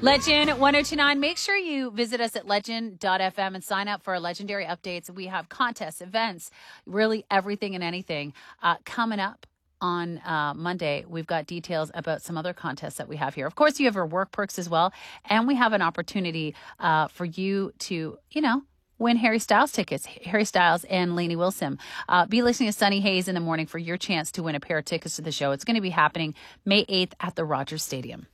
Legend 1029. Make sure you visit us at legend.fm and sign up for our legendary updates. We have contests, events, really everything and anything coming up. On Monday, we've got details about some other contests that we have here. Of course, you have our work perks as well. And we have an opportunity for you to, win Harry Styles tickets. Harry Styles and Lainey Wilson. Be listening to Sunny Hayes in the morning for your chance to win a pair of tickets to the show. It's going to be happening May 8th at the Rogers Stadium.